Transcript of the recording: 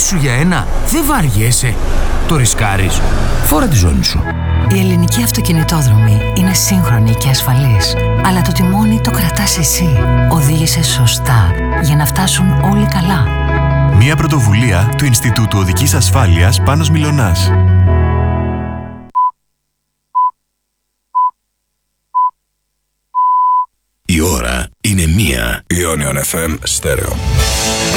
σου για ένα, δεν βαριέσαι. Το ρισκάρεις. Φόρα τη ζώνη σου. Η ελληνική αυτοκινητόδρομη είναι σύγχρονη και ασφαλής. Αλλά το τιμόνι το κρατάς εσύ. Οδήγησε σωστά για να φτάσουν όλοι καλά. Μια πρωτοβουλία του Ινστιτούτου Οδικής Ασφάλειας Πάνος Μιλωνάς. Η ώρα είναι 1. Ionion FM Stereo.